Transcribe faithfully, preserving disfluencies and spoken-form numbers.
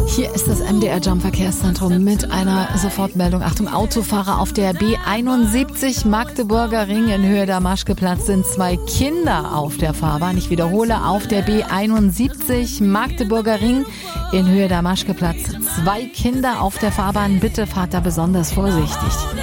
Hier ist das M D R Jump Verkehrszentrum mit einer Sofortmeldung. Achtung, Autofahrer auf der B einundsiebzig Magdeburger Ring in Höhe der Maschkeplatz sind zwei Kinder auf der Fahrbahn. Ich wiederhole, auf der B einundsiebzig Magdeburger Ring in Höhe der Maschkeplatz zwei Kinder auf der Fahrbahn. Bitte fahrt da besonders vorsichtig.